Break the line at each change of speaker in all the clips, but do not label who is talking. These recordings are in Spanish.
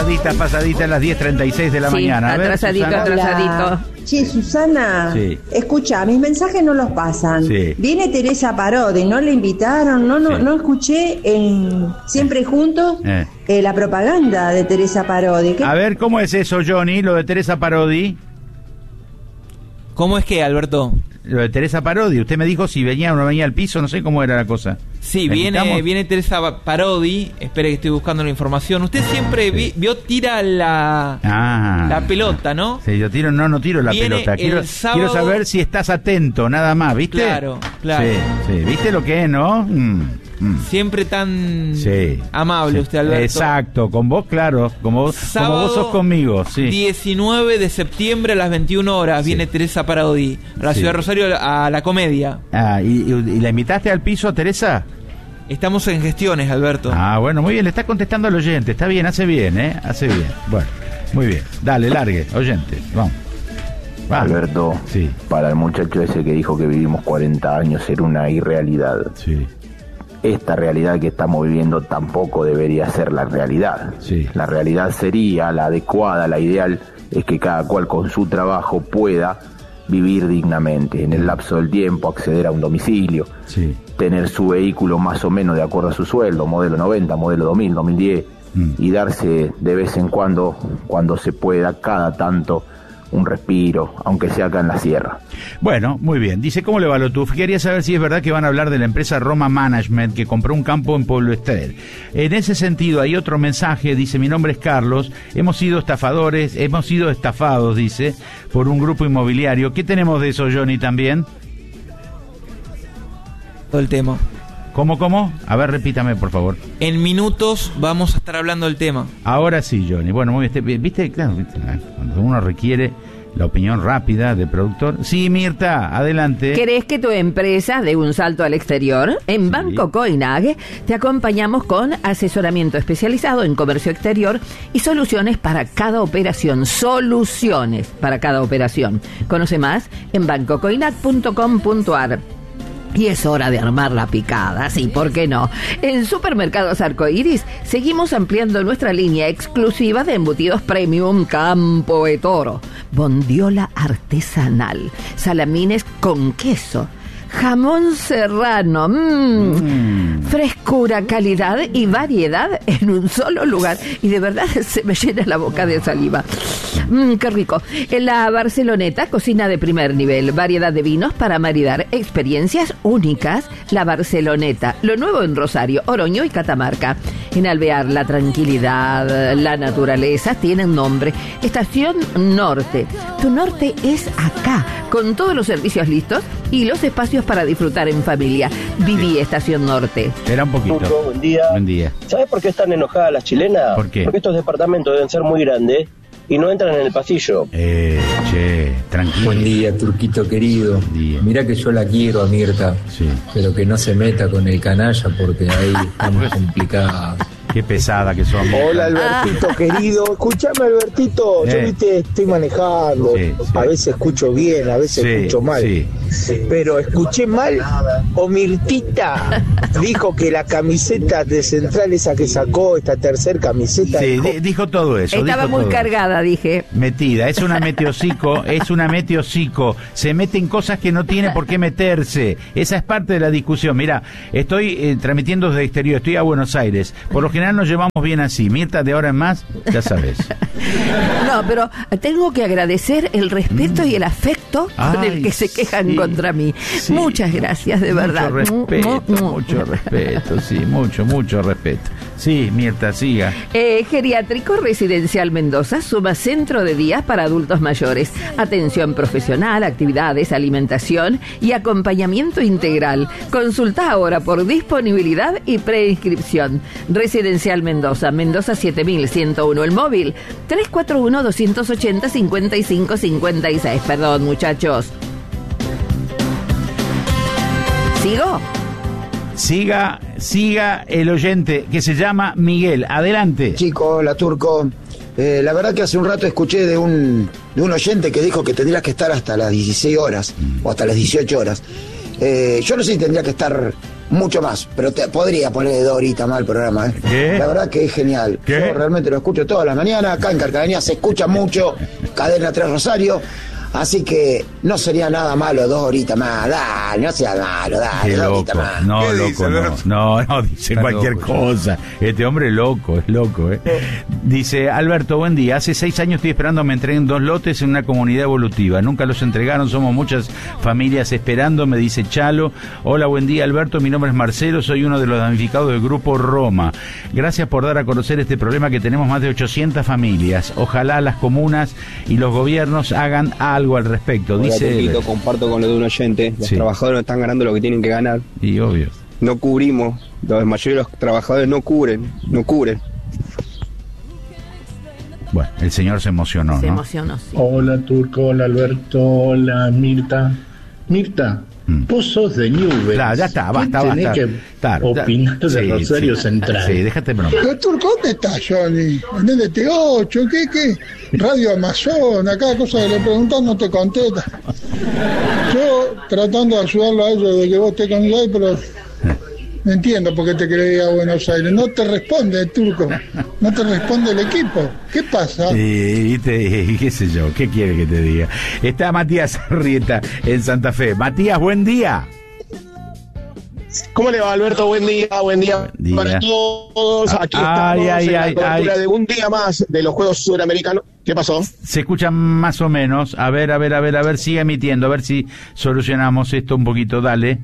pasaditas las 10:36 de la mañana. A ver,
atrasadito.
Che, Susana,
sí.
Escucha, mis mensajes no los pasan.
Sí.
Viene Teresa Parodi, ¿no le invitaron? No escuché en Siempre Juntos la propaganda de Teresa Parodi.
A ver, ¿cómo es eso, Johnny, lo de Teresa Parodi?
¿Cómo es que, Alberto?
Lo de Teresa Parodi, usted me dijo si venía o no venía al piso, no sé cómo era la cosa.
Sí, viene Teresa Parodi, espere que estoy buscando la información. Usted siempre tira la pelota, ¿no?
Sí, yo no tiro la pelota. Quiero saber si estás atento, nada más, ¿viste?
Claro.
Sí, ¿viste lo que es, no?
Siempre tan amable usted, Alberto.
Exacto, con vos, claro, como vos sos conmigo, sí.
19 de septiembre a las 21 horas viene Teresa Parodi a la ciudad de Rosario a la comedia.
¿Y la invitaste al piso a Teresa?
Estamos en gestiones, Alberto.
Bueno, muy bien, le está contestando al oyente, está bien, hace bien. Bueno, muy bien, dale, largue, oyente, vamos.
Alberto, para el muchacho ese que dijo que vivimos 40 años era una irrealidad.
Sí.
Esta realidad que estamos viviendo tampoco debería ser la realidad.
Sí.
La realidad sería la adecuada, la ideal, es que cada cual con su trabajo pueda vivir dignamente, en el lapso del tiempo acceder a un domicilio, tener su vehículo más o menos de acuerdo a su sueldo, modelo 90, modelo 2000, 2010, y darse de vez en cuando se pueda, cada tanto, un respiro, aunque sea acá en la sierra.
Bueno, muy bien. Dice, ¿cómo le va Lotuf? Quería saber si es verdad que van a hablar de la empresa Roma Management que compró un campo en Pueblo Ester. En ese sentido hay otro mensaje, dice, mi nombre es Carlos, hemos sido estafados, dice, por un grupo inmobiliario. ¿Qué tenemos de eso, Johnny, también?
Todo el tema.
¿Cómo? A ver, repítame, por favor.
En minutos vamos a estar hablando del tema.
Ahora sí, Johnny. Bueno, muy bien. ¿Viste? Claro, cuando uno requiere la opinión rápida del productor. Sí, Mirta, adelante.
¿Querés que tu empresa dé un salto al exterior? En Banco Coinag te acompañamos con asesoramiento especializado en comercio exterior y soluciones para cada operación. Conoce más en bancocoinag.com.ar. Y es hora de armar la picada, sí, ¿por qué no? En Supermercados Arcoiris seguimos ampliando nuestra línea exclusiva de embutidos premium Campo de Toro, bondiola artesanal, salamines con queso, jamón serrano, frescura, calidad y variedad en un solo lugar. Y de verdad se me llena la boca de saliva. Qué rico. En la Barceloneta, cocina de primer nivel, variedad de vinos para maridar, experiencias únicas. La Barceloneta, lo nuevo en Rosario, Oroño y Catamarca. En Alvear, la tranquilidad, la naturaleza tienen nombre. Estación Norte. Tu norte es acá, con todos los servicios listos y los espacios para disfrutar en familia. Viví Estación Norte.
Espera un poquito.
Buen día.
Buen día.
¿Sabes por qué están enojadas las chilenas?
¿Por qué?
Porque estos departamentos deben ser muy grandes y no entran en el pasillo.
Tranquilo.
Buen día, Turquito querido. Mirá que yo la quiero a Mirta, pero que no se meta con el canalla porque ahí estamos complicados.
Qué pesada que somos.
Hola, Albertito querido. Escuchame, Albertito. Yo estoy manejando. A veces escucho bien, a veces escucho mal. Pero escuché mal o Mirtita dijo que la camiseta de Central, esa que sacó, esta tercer camiseta.
Dijo todo eso.
Estaba muy cargada, dije.
Metida. Es una meteosico. Se mete en cosas que no tiene por qué meterse. Esa es parte de la discusión. Mira, estoy transmitiendo desde exterior. Estoy a Buenos Aires. Por lo general nos llevamos bien así. Mirta, de ahora en más, ya sabes.
No, pero tengo que agradecer el respeto y el afecto con el que se quejan contra mí. Muchas gracias, de verdad.
Mucho respeto, sí, mucho respeto. Sí, Mirta, siga.
Geriátrico Residencial Mendoza suma centro de días para adultos mayores, atención profesional, actividades, alimentación y acompañamiento integral. Consulta ahora por disponibilidad y preinscripción. Residencial Mendoza, Mendoza 7101, el móvil 341-280-5556. Perdón, muchachos. ¿Sigo?
Siga el oyente que se llama Miguel. Adelante.
Chico, la Turco. La verdad que hace un rato escuché de un oyente que dijo que tendrías que estar hasta las 16 horas o hasta las 18 horas. Yo no sé si tendría que estar mucho más, pero podría poner 2 horitas más el programa, ¿eh?
¿Qué?
La verdad que es genial.
¿Qué?
Yo realmente lo escucho todas las mañanas, acá en Carcañá se escucha mucho, Cadena 3 Rosario, así que no sería nada malo 2 horitas más, dale, no sea malo, dale, 2 horitas más.
No,
¿Qué
loco,
dice,
no, dice
Está
cualquier
loco,
cosa. Este hombre es loco, Dice, Alberto, buen día. Hace 6 años estoy esperando me entreguen 2 lotes en una comunidad evolutiva. Nunca los entregaron, somos muchas familias esperando, me dice Chalo. Hola, buen día, Alberto. Mi nombre es Marcelo, soy uno de los damnificados del grupo Roma. Gracias por dar a conocer este problema que tenemos más de 800 familias. Ojalá las comunas y los gobiernos hagan algo al respecto. Dice,
comparto con lo de un oyente. Los trabajadores no están ganando lo que tienen que ganar.
Y obvio.
No cubrimos. La mayoría de los trabajadores no cubren.
Bueno, el señor se emocionó,
Se
¿no?
emocionó, sí.
Hola Turco, hola Alberto, hola Mirta. Mirta, vos sos de Newell's.
Claro, ya está, basta.
Tenés que opinar de Rosario Central.
Sí, déjate broma.
Pero Turco, ¿dónde estás, Johnny? En el T8, ¿qué? Radio Amazonas, cada cosa que le preguntas no te contesta. Yo tratando de ayudarlo a ellos de que vos estés con ellos, pero no entiendo por qué te querés ir a Buenos Aires. No te responde, Turco. No te responde el equipo. ¿Qué pasa?
Sí, qué sé yo, ¿qué quiere que te diga? Está Matías Arrieta en Santa Fe. Matías, buen día.
¿Cómo le va, Alberto? Buen día para todos. Aquí estamos en la cobertura de un día más de los Juegos Suramericanos. ¿Qué pasó?
Se escuchan más o menos. A ver, sigue emitiendo, a ver si solucionamos esto un poquito, dale.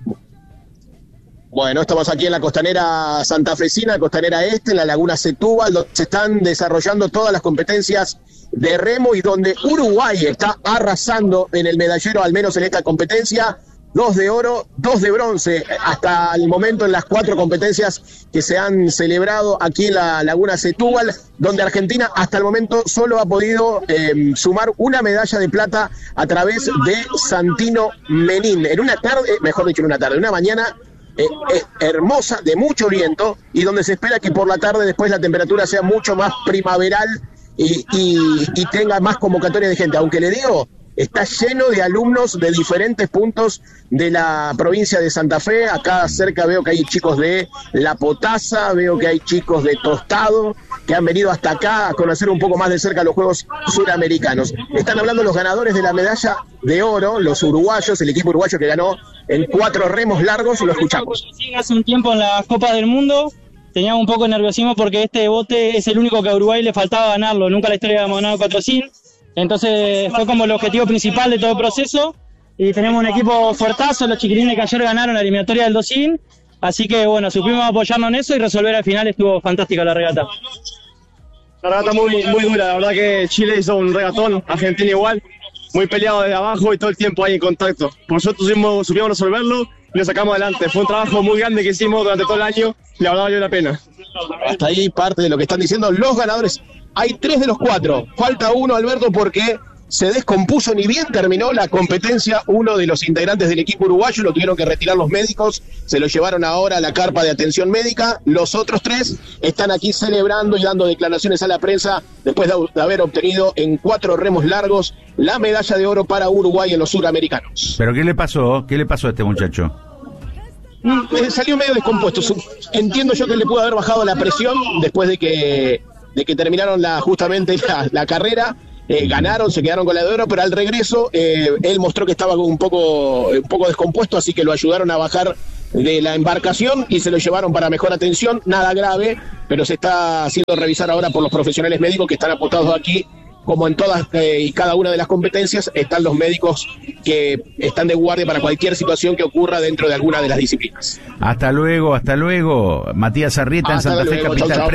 Bueno, estamos aquí en la costanera santafesina, costanera este, en la laguna Setúbal, donde se están desarrollando todas las competencias de remo y donde Uruguay está arrasando en el medallero, al menos en esta competencia. 2 de oro, 2 de bronce, hasta el momento en las 4 competencias que se han celebrado aquí en la laguna Setúbal, donde Argentina hasta el momento solo ha podido sumar una medalla de plata a través de Santino Menín. En una tarde, una mañana hermosa, de mucho viento, y donde se espera que por la tarde después la temperatura sea mucho más primaveral y tenga más convocatoria de gente, aunque le digo, está lleno de alumnos de diferentes puntos de la provincia de Santa Fe. Acá cerca veo que hay chicos de La Potasa, veo que hay chicos de Tostado, que han venido hasta acá a conocer un poco más de cerca los Juegos Suramericanos. Están hablando los ganadores de la medalla de oro, los uruguayos, el equipo uruguayo que ganó en 4 remos largos, lo escuchamos.
Hace un tiempo en las Copas del Mundo teníamos un poco de nerviosismo porque este bote es el único que a Uruguay le faltaba ganarlo, nunca en la historia habíamos ganado 400. Entonces fue como el objetivo principal de todo el proceso y tenemos un equipo fuertazo, los chiquilines que ayer ganaron la eliminatoria del 200, así que bueno, supimos apoyarnos en eso y resolver al final. Estuvo fantástica la regata.
La regata muy dura, la verdad que Chile hizo un regatón, Argentina igual, muy peleado desde abajo y todo el tiempo ahí en contacto. Por nosotros supimos resolverlo y lo sacamos adelante. Fue un trabajo muy grande que hicimos durante todo el año y la verdad valió la pena.
Hasta ahí parte de lo que están diciendo los ganadores. Hay 3 de los 4, falta uno, Alberto, porque se descompuso, ni bien terminó la competencia, uno de los integrantes del equipo uruguayo, lo tuvieron que retirar los médicos, se lo llevaron ahora a la carpa de atención médica. Los otros 3 están aquí celebrando y dando declaraciones a la prensa después de haber obtenido en 4 remos largos la medalla de oro para Uruguay en los Suramericanos.
¿Pero qué le pasó? ¿Qué le pasó a este muchacho?
Salió medio descompuesto. Entiendo yo que le pudo haber bajado la presión después de que terminaron justamente la carrera. Ganaron, se quedaron con la de oro, pero al regreso él mostró que estaba un poco descompuesto, así que lo ayudaron a bajar de la embarcación y se lo llevaron para mejor atención. Nada grave, pero se está haciendo revisar ahora por los profesionales médicos que están apostados aquí. Como en todas y cada una de las competencias, están los médicos que están de guardia para cualquier situación que ocurra dentro de alguna de las disciplinas.
Hasta luego. Matías Arrieta en Santa Fe Capital. Chau.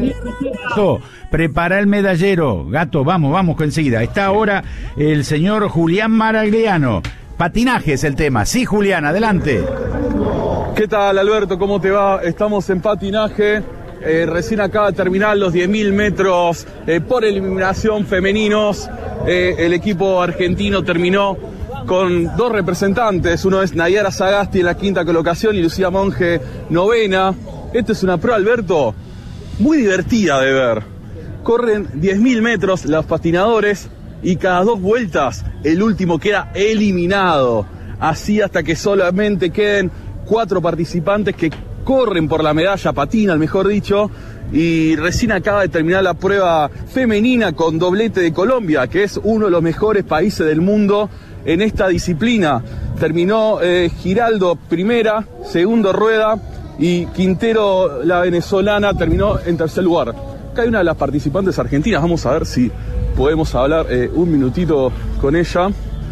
Prepara el medallero, gato, vamos enseguida. Está ahora el señor Julián Maragliano. Patinaje es el tema. Sí, Julián, adelante.
¿Qué tal, Alberto? ¿Cómo te va? Estamos en patinaje. Recién acaba de terminar los 10.000 metros por eliminación femeninos. El equipo argentino terminó con 2 representantes. Uno es Nayara Sagasti en la 5ª colocación y Lucía Monge 9ª. Esta es una prueba, Alberto, muy divertida de ver. Corren 10.000 metros los patinadores y cada 2 vueltas el último queda eliminado. Así hasta que solamente queden 4 participantes que corren por la medalla, patinan, mejor dicho, y recién acaba de terminar la prueba femenina con doblete de Colombia, que es uno de los mejores países del mundo en esta disciplina. Terminó Giraldo primera, segundo Rueda, y Quintero, la venezolana, terminó en tercer lugar. Acá hay una de las participantes argentinas, vamos a ver si podemos hablar un minutito con ella.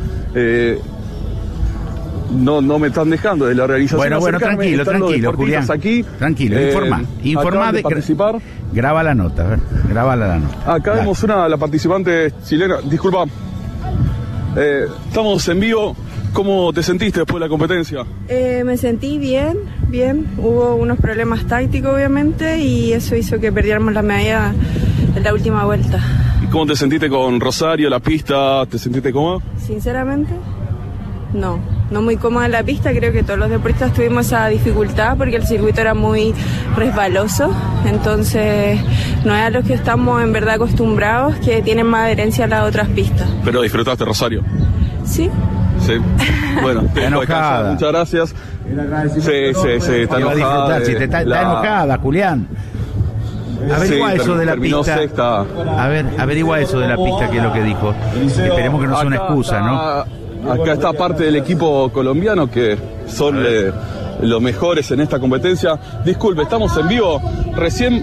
No me están dejando de la realización.
Bueno, tranquilo, Julián.
Aquí,
tranquilo, informa de
participar.
Graba la nota, a ver, grábala la nota.
Acá vemos una de las participantes chilenas. Disculpa, estamos en vivo. ¿Cómo te sentiste después de la competencia?
Me sentí bien. Hubo unos problemas tácticos, obviamente, y eso hizo que perdiéramos la medalla en la última vuelta.
¿Y cómo te sentiste con Rosario, la pista? ¿Te sentiste cómoda?
Sinceramente, no muy cómoda en la pista. Creo que todos los deportistas tuvimos esa dificultad porque el circuito era muy resbaloso, entonces no es a los que estamos en verdad acostumbrados, que tienen más adherencia a las otras pistas.
¿Pero disfrutaste, Rosario?
Sí.
Bueno,
está enojada.
Muchas gracias. Sí, está enojada.
Está enojada, Julián. Averigua eso de la pista.
Sexta.
A ver, averigua eso de la pista, que es lo que dijo. Esperemos que no sea una excusa, ¿no?
Acá está parte del equipo colombiano, que son los mejores en esta competencia. Disculpe, estamos en vivo. Recién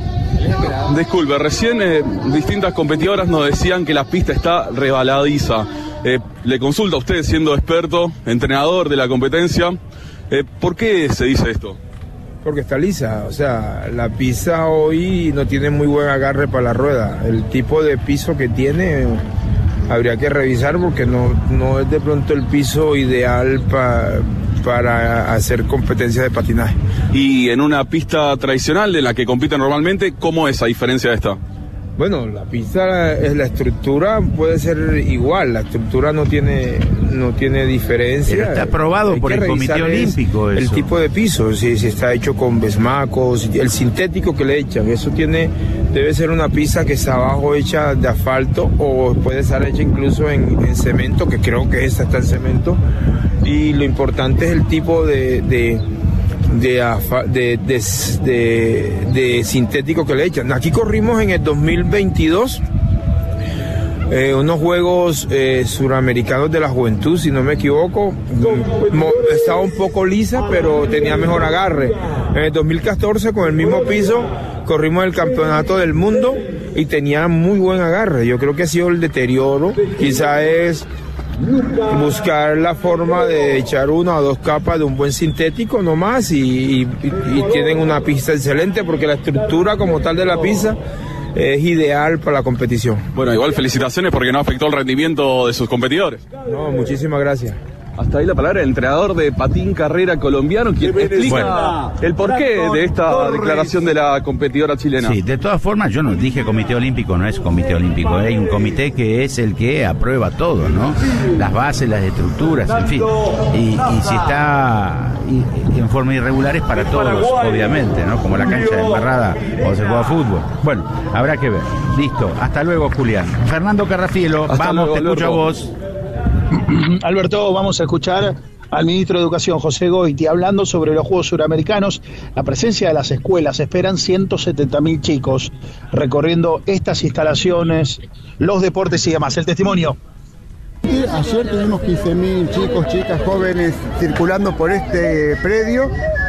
distintas competidoras nos decían que la pista está resbaladiza. Le consulto a usted, siendo experto, entrenador de la competencia, ¿por qué se dice esto?
Porque está lisa, o sea, la pista hoy no tiene muy buen agarre para la rueda. El tipo de piso que tiene habría que revisar, porque no es de pronto el piso ideal para hacer competencias de patinaje.
Y en una pista tradicional en la que compiten normalmente, ¿cómo es a diferencia de esta?
Bueno, la pista, la estructura puede ser igual, la estructura no tiene diferencia.
Pero está aprobado por el Comité Olímpico eso.
El tipo de piso, si está hecho con besmacos, el sintético que le echan, eso debe ser una pista que está abajo hecha de asfalto, o puede estar hecha incluso en cemento, que creo que esta está en cemento, y lo importante es el tipo de sintético que le echan. Aquí corrimos en el 2022 unos Juegos Suramericanos de la Juventud, si no me equivoco. Estaba un poco lisa, pero tenía mejor agarre. En el 2014, con el mismo piso, corrimos el Campeonato del Mundo y tenía muy buen agarre. Yo creo que ha sido el deterioro. Quizá es buscar la forma de echar 1 o 2 capas de un buen sintético nomás, y tienen una pista excelente, porque la estructura como tal de la pista es ideal para la competición.
Bueno, igual felicitaciones, porque no afectó el rendimiento de sus competidores.
No, muchísimas gracias.
Hasta ahí la palabra del entrenador de patín carrera colombiano, quien explica el porqué de esta declaración de la competidora chilena.
Sí, de todas formas, yo no dije Comité Olímpico, no es Comité Olímpico, hay un comité que es el que aprueba todo, ¿no? Las bases, las estructuras, en fin. Y si está en forma irregular es para todos, obviamente, ¿no? Como la cancha de embarrada o se juega fútbol. Bueno, habrá que ver. Listo, hasta luego, Julián. Fernando Carrafielo, vamos, te escucho a vos.
Alberto, vamos a escuchar al ministro de Educación, José Goiti, hablando sobre los Juegos Suramericanos, la presencia de las escuelas. Esperan 170.000 chicos recorriendo estas instalaciones, los deportes y demás. El testimonio.
Ayer tuvimos 15.000 chicos, chicas, jóvenes circulando por este predio,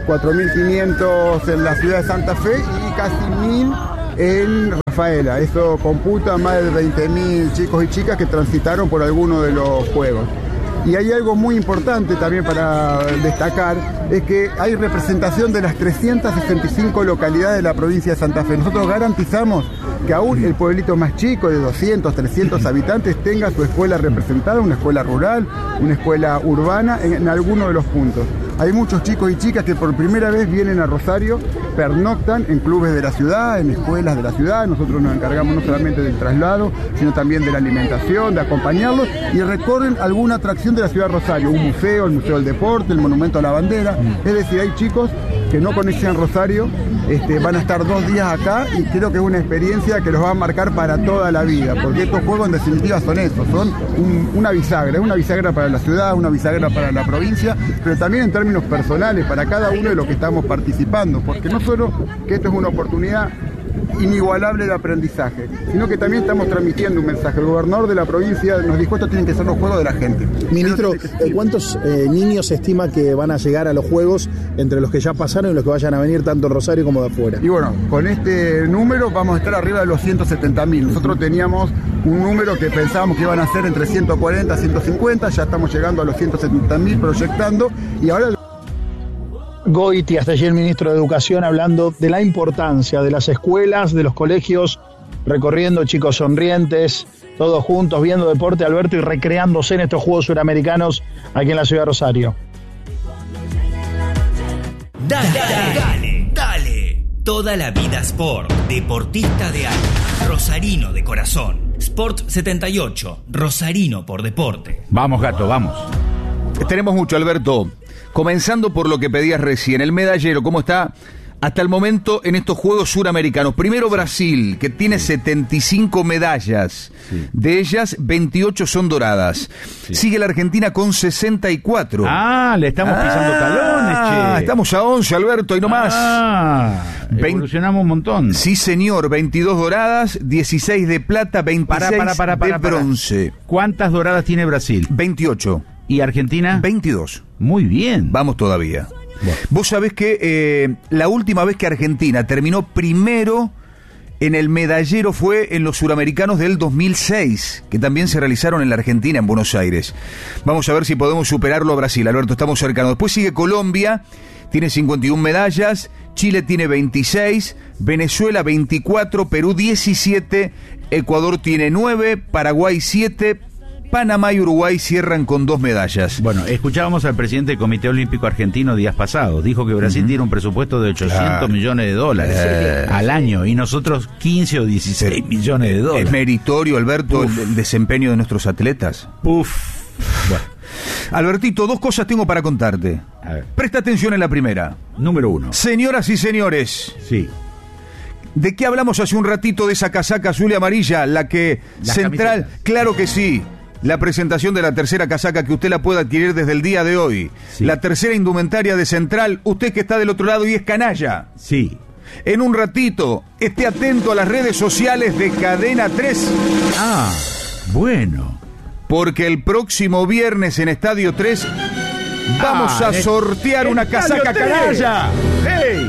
4.500 en la ciudad de Santa Fe y casi 1.000 en Rafaela. Eso computa más de 20.000 chicos y chicas que transitaron por alguno de los juegos. Y hay algo muy importante también para destacar, es que hay representación de las 365 localidades de la provincia de Santa Fe. Nosotros garantizamos que aún el pueblito más chico de 200, 300 habitantes tenga su escuela representada, una escuela rural, una escuela urbana, en alguno de los puntos. Hay muchos chicos y chicas que por primera vez vienen a Rosario, pernoctan en clubes de la ciudad, en escuelas de la ciudad. Nosotros nos encargamos no solamente del traslado, sino también de la alimentación, de acompañarlos, y recorren alguna atracción de la ciudad de Rosario, un museo, el Museo del Deporte, el Monumento a la Bandera. Es decir, hay chicos que no conocen Rosario, van a estar 2 días acá y creo que es una experiencia que los va a marcar para toda la vida, porque estos juegos en definitiva son eso, son una bisagra para la ciudad, una bisagra para la provincia, pero también en términos personales para cada uno de los que estamos participando, porque no solo que esto es una oportunidad inigualable de aprendizaje, sino que también estamos transmitiendo un mensaje. El gobernador de la provincia nos dijo estos tienen que ser los juegos de la gente.
Ministro, ¿cuántos niños se estima que van a llegar a los juegos entre los que ya pasaron y los que vayan a venir tanto en Rosario como de afuera?
Y bueno, con este número vamos a estar arriba de los 170.000. Nosotros teníamos un número que pensábamos que iban a ser entre 140 y 150, ya estamos llegando a los 170.000 proyectando y ahora...
Goiti, hasta allí el ministro de Educación, hablando de la importancia de las escuelas, de los colegios, recorriendo chicos sonrientes, todos juntos, viendo deporte, Alberto, y recreándose en estos Juegos Suramericanos aquí en la ciudad de Rosario.
Dale. Toda la vida Sport. Deportista de alma. Rosarino de corazón. Sport 78. Rosarino por deporte.
Vamos, gato, vamos.
Tenemos mucho, Alberto. Comenzando por lo que pedías recién, el medallero, ¿cómo está hasta el momento en estos Juegos Suramericanos? Primero Brasil, que tiene 75 medallas, de ellas 28 son doradas. Sigue la Argentina con 64.
Le estamos pisando talones, che.
Estamos a 11, Alberto, y no más.
Evolucionamos un montón.
Sí, señor, 22 doradas, 16 de plata, 26 de bronce.
¿Cuántas doradas tiene Brasil?
28.
¿Y Argentina?
22.
Muy bien.
Vamos todavía. Bueno. Vos sabés que la última vez que Argentina terminó primero en el medallero fue en los Suramericanos del 2006, que también se realizaron en la Argentina, en Buenos Aires. Vamos a ver si podemos superarlo a Brasil, Alberto, estamos cercanos. Después sigue Colombia, tiene 51 medallas, Chile tiene 26, Venezuela 24, Perú 17, Ecuador tiene 9, Paraguay 7, Panamá y Uruguay cierran con 2 medallas.
Bueno, escuchábamos al presidente del Comité Olímpico Argentino días pasados. Dijo que Brasil tiene un presupuesto de 800 millones de dólares al año y nosotros 15 o 16 millones de dólares.
Es meritorio, Alberto, el desempeño de nuestros atletas.
Bueno.
Albertito, 2 cosas tengo para contarte.
A ver.
Presta atención en la primera.
Número 1.
Señoras y señores.
Sí.
¿De qué hablamos hace un ratito de esa casaca azul y amarilla? La central, camisetas. Claro que sí. La presentación de la tercera casaca que usted la puede adquirir desde el día de hoy. Sí. La tercera indumentaria de Central, usted que está del otro lado y es canalla.
Sí.
En un ratito, esté atento a las redes sociales de Cadena 3.
Bueno.
Porque el próximo viernes en Estadio 3 vamos a sortear una casaca canalla.
¡Hey!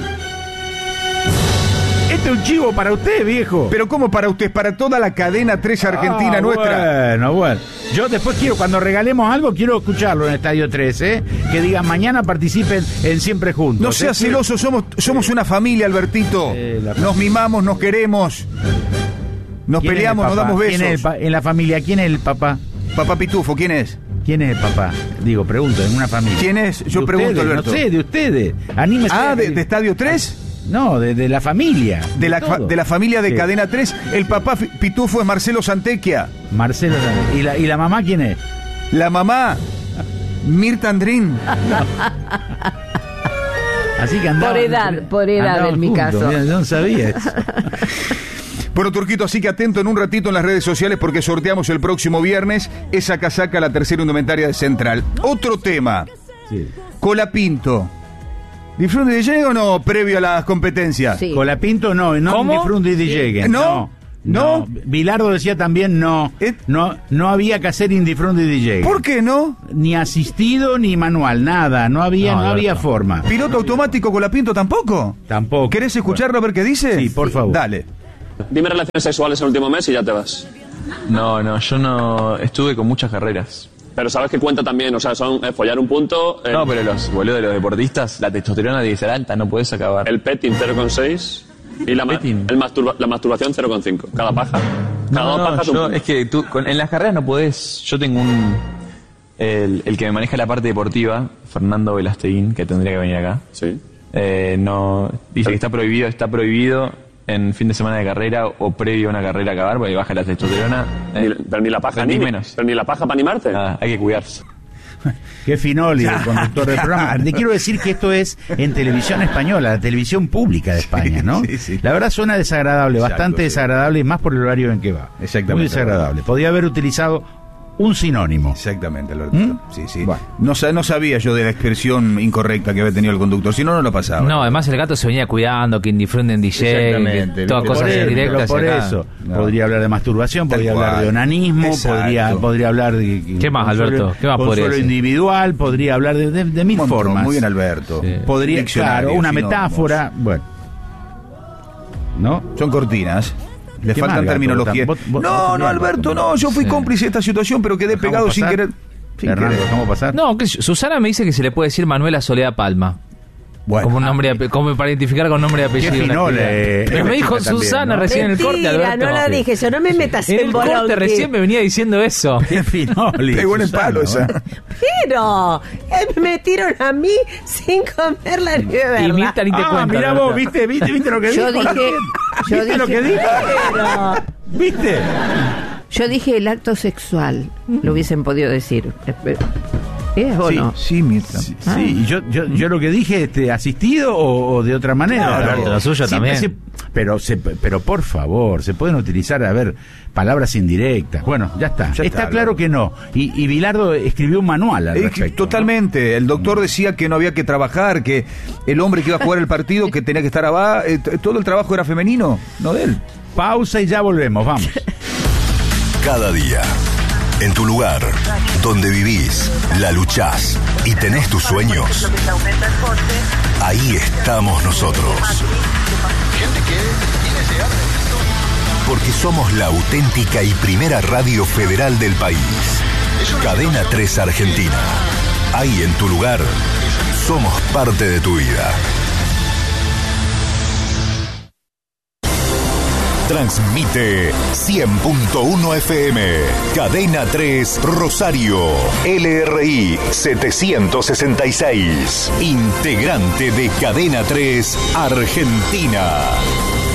Este es un chivo para usted, viejo.
Pero ¿cómo para usted? Para toda la Cadena 3 Argentina nuestra.
Bueno. Yo después cuando regalemos algo, quiero escucharlo en Estadio 3, Que digan, mañana participen en Siempre Juntos.
No seas celoso, somos una familia, Albertito. Nos mimamos, nos queremos. Nos peleamos, nos damos besos.
En la familia, ¿quién es el papá?
Papá Pitufo, ¿quién es?
¿Quién es el papá? Digo, pregunto, en una familia.
¿Quién es? Yo pregunto, Alberto.
No sé, de ustedes. Anímese.
¿De Estadio 3?
No, de la familia.
De la familia de Cadena 3. El papá Pitufo es Marcelo Santequia.
Marcelo Santequia. ¿Y la mamá quién es?
La mamá, Mirta Andrín.
Así que andaban.
Por edad en mi caso.
Mira, no sabía eso.
Bueno, Turquito, así que atento en un ratito en las redes sociales porque sorteamos el próximo viernes esa casaca, la tercera indumentaria de Central. Otro tema.
Sí.
Colapinto. ¿Disfrute de llegue o no previo a las competencias?
Sí. Colapinto no disfrute de llegue.
¿No?
Bilardo decía también no había que hacer indifrunde de llegue.
¿Por qué no?
Ni asistido ni manual, nada, no había forma.
¿Piloto automático Colapinto tampoco?
Tampoco.
¿Querés escucharlo a ver qué dice?
Sí, por favor.
Dale.
Dime relaciones sexuales el último mes y ya te vas.
No, yo no estuve con muchas carreras.
Pero sabes que cuenta también, o sea, son follar un punto.
No, pero los deportistas, la testosterona tiene que ser alta, no puedes acabar.
El petting 0,6 y la masturbación 0,5. Cada paja. Cada dos pajas.
Es que tú, en las carreras no podés. Yo tengo el que me maneja la parte deportiva, Fernando Velasteguín, que tendría que venir acá.
Sí.
No, dice que está prohibido en fin de semana de carrera o previo a una carrera acabar, porque baja la testosterona.
Pero ni la paja
ni menos.
Pero ni la paja para animarte.
Nada, hay que cuidarse.
Qué Finoli, el conductor del programa. Te quiero decir que esto es en televisión española, la televisión pública de España, ¿no?
Sí.
La verdad suena desagradable,
Exacto,
bastante desagradable, y más por el horario en que va.
Exactamente.
Muy desagradable. Podría haber utilizado un sinónimo.
Exactamente, Alberto. Sí. Bueno. No sabía yo de la expresión incorrecta que había tenido el conductor, si no, no lo pasaba.
No, además el gato se venía cuidando, que indifunden DJ, todas cosas directas.
Por eso, podría hablar de masturbación, podría hablar de onanismo, podría hablar de...
¿Qué más, Alberto? ¿Qué más podría
decir? Individual, podría hablar de mil formas.
Muy bien, Alberto.
Sí. Podría, claro, una metáfora, bueno. ¿No?
Son cortinas. Le faltan terminología. No, Alberto, no, yo fui cómplice de esta situación, pero quedé pegado sin querer.
Fernando, ¿dejamos pasar?
No, Susana me dice que se le puede decir Manuela Soledad Palma. Bueno, como un nombre como para identificar con nombre y apellido. Pero me dijo Susana recién en el corte, Alberto.
No lo dije yo, no me metas
en el corte recién me venía diciendo eso.
Qué Finoli.
Qué buen palo esa.
Pero me metieron a mí sin comer la nieve.
Y Mirta ni te cuenta.
Mirá vos, ¿viste lo que
yo
dijo? ¿Viste lo que dijo? ¿Viste?
Yo dije el acto sexual, lo hubiesen podido decir. ¿Es o no?
Sí, Mirta.
Sí, y yo lo que dije, asistido o de otra manera.
No, la suya también.
Pero por favor, se pueden utilizar, palabras indirectas. Bueno, ya está. Está claro que no. Y Bilardo escribió un manual al respecto.
Totalmente. ¿No? El doctor decía que no había que trabajar, que el hombre que iba a jugar el partido, que tenía que estar abajo, todo el trabajo era femenino, no de él.
Pausa y ya volvemos, vamos.
Cada día, en tu lugar, donde vivís, la luchás y tenés tus sueños, ahí estamos nosotros. Porque somos la auténtica y primera radio federal del país. Cadena 3 Argentina. Ahí en tu lugar, somos parte de tu vida. Transmite 100.1 FM, Cadena 3 Rosario, LRI 766, integrante de Cadena 3 Argentina.